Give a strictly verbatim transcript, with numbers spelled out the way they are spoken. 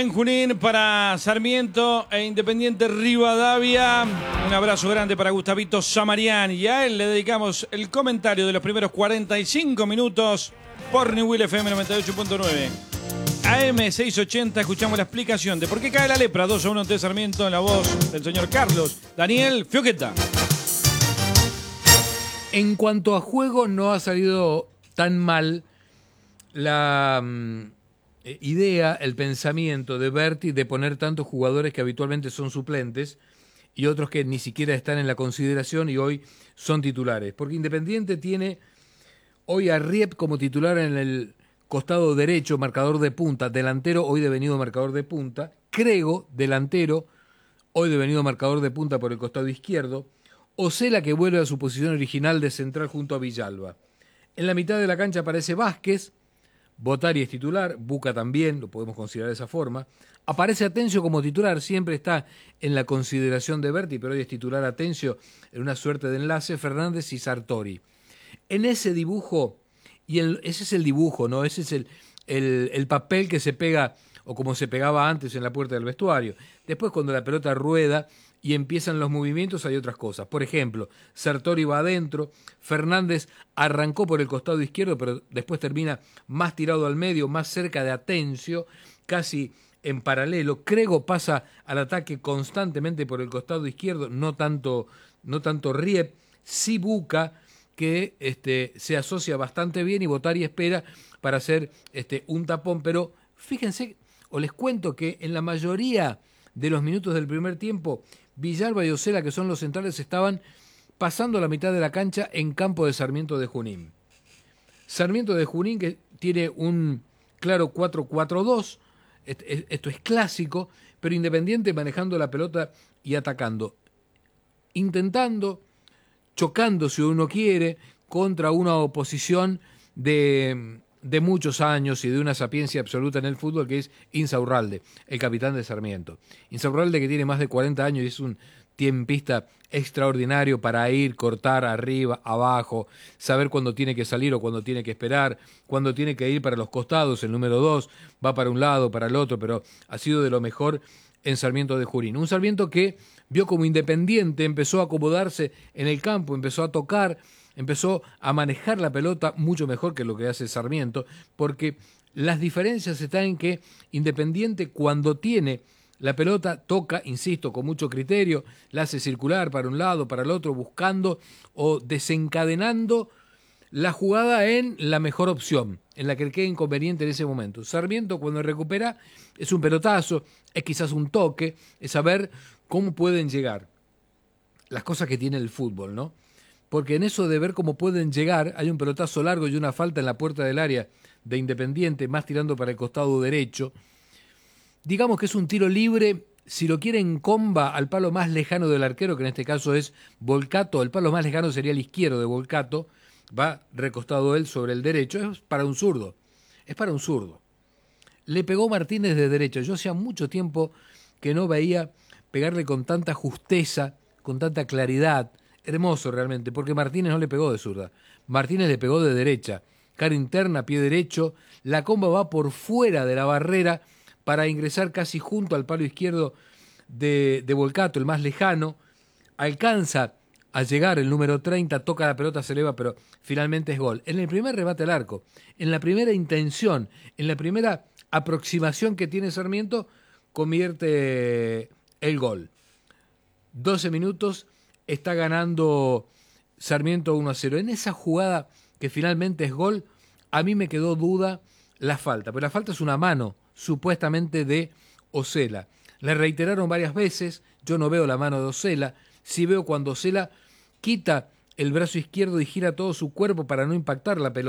En Junín para Sarmiento e Independiente Rivadavia. Un abrazo grande para Gustavito Samarián y a él le dedicamos el comentario de los primeros cuarenta y cinco minutos por New Will F M noventa y ocho punto nueve. A M seiscientos ochenta escuchamos la explicación de por qué cae la lepra. dos a uno ante Sarmiento en la voz del señor Carlos Daniel Fioqueta. En cuanto a juego, no ha salido tan mal la mm, idea, el pensamiento de Berti de poner tantos jugadores que habitualmente son suplentes y otros que ni siquiera están en la consideración y hoy son titulares. Porque Independiente tiene hoy a Riep como titular en el costado derecho, marcador de punta, delantero, hoy devenido marcador de punta, Crego, delantero, hoy devenido marcador de punta por el costado izquierdo, Osela, que vuelve a su posición original de central junto a Villalba. En la mitad de la cancha aparece Vázquez, Botari es titular, Buca también, lo podemos considerar de esa forma. Aparece Atencio como titular, siempre está en la consideración de Berti, pero hoy es titular Atencio en una suerte de enlace, Fernández y Sartori. En ese dibujo, y el, ese es el dibujo, ¿no? Ese es el, el, el papel que se pega, o como se pegaba antes en la puerta del vestuario. Después cuando la pelota rueda y empiezan los movimientos hay otras cosas. Por ejemplo, Sartori va adentro, Fernández arrancó por el costado izquierdo, pero después termina más tirado al medio, más cerca de Atencio, casi en paralelo. Crego pasa al ataque constantemente por el costado izquierdo, no tanto, no tanto Riep, sí Buca, que este, se asocia bastante bien y Botari espera para hacer este, un tapón, pero fíjense, o les cuento que en la mayoría de los minutos del primer tiempo, Villalba y Osela, que son los centrales, estaban pasando la mitad de la cancha en campo de Sarmiento de Junín. Sarmiento de Junín que tiene un claro cuatro cuatro dos, esto es clásico, pero Independiente manejando la pelota y atacando, intentando, chocando si uno quiere, contra una oposición de, de muchos años y de una sapiencia absoluta en el fútbol que es Insaurralde, el capitán de Sarmiento. Insaurralde que tiene más de cuarenta años y es un tiempista extraordinario para ir, cortar arriba, abajo, saber cuándo tiene que salir o cuándo tiene que esperar, cuándo tiene que ir para los costados, el número dos, va para un lado, para el otro, pero ha sido de lo mejor en Sarmiento de Junín. Un Sarmiento que vio como Independiente, empezó a acomodarse en el campo, empezó a tocar, empezó a manejar la pelota mucho mejor que lo que hace Sarmiento, porque las diferencias están en que Independiente cuando tiene la pelota toca, insisto, con mucho criterio, la hace circular para un lado, para el otro, buscando o desencadenando la jugada en la mejor opción, en la que quede inconveniente en ese momento. Sarmiento cuando recupera es un pelotazo, es quizás un toque, es saber cómo pueden llegar. Las cosas que tiene el fútbol, ¿no? Porque en eso de ver cómo pueden llegar, hay un pelotazo largo y una falta en la puerta del área de Independiente, más tirando para el costado derecho. Digamos que es un tiro libre, si lo quiere en comba al palo más lejano del arquero, que en este caso es Volcato, el palo más lejano sería el izquierdo de Volcato, va recostado él sobre el derecho, es para un zurdo, es para un zurdo. Le pegó Martínez de derecha, yo hacía mucho tiempo que no veía pegarle con tanta justeza, con tanta claridad, hermoso realmente, porque Martínez no le pegó de zurda, Martínez le pegó de derecha, cara interna, pie derecho, la comba va por fuera de la barrera para ingresar casi junto al palo izquierdo de, de Volcato, el más lejano, alcanza a llegar el número treinta, toca la pelota, se eleva, pero finalmente es gol. En el primer remate al arco, en la primera intención, en la primera aproximación que tiene Sarmiento, convierte el gol. doce minutos, está ganando Sarmiento uno a cero. En esa jugada que finalmente es gol, a mí me quedó duda la falta, pero la falta es una mano, supuestamente de Osela. Le reiteraron varias veces, yo no veo la mano de Osela, sí veo cuando Osela quita el brazo izquierdo y gira todo su cuerpo para no impactar la pelota.